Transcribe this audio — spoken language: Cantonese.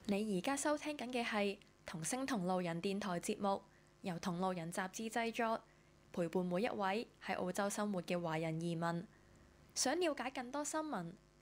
你而家收聽緊嘅係同聲同路人電台節目，由同路人雜誌製作，陪伴每一位喺澳洲生活嘅華人移民。想了解更多新聞，